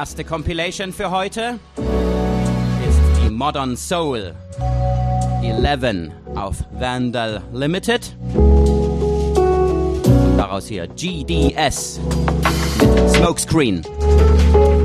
erste Compilation für heute ist die Modern Soul 11 auf Vandal Limited. Und daraus hier GDS mit Smokescreen.